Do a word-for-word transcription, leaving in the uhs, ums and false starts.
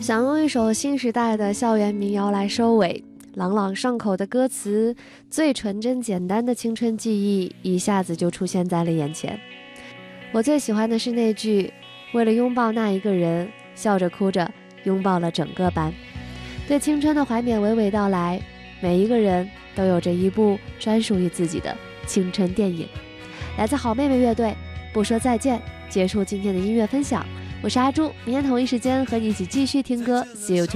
想用一首新时代的校园民谣来收尾，朗朗上口的歌词，最纯真简单的青春记忆一下子就出现在了眼前。我最喜欢的是那句，为了拥抱那一个人，笑着哭着拥抱了整个班。对青春的怀缅娓娓道来，每一个人都有着一部专属于自己的青春电影。来自好妹妹乐队，不说再见，结束今天的音乐分享。我是阿朱，明天同一时间和你一起继续听歌 See you tomorrow。